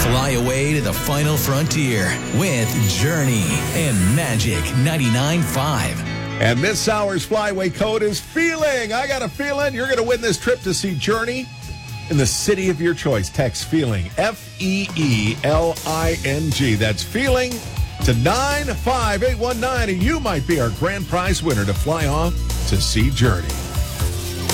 Fly away to the final frontier with Journey and Magic 99.5. And this hour's flyaway code is feeling. I got a feeling you're going to win this trip to see Journey in the city of your choice. Text feeling, FEELING. That's feeling to 95819, and you might be our grand prize winner to fly off to see Journey.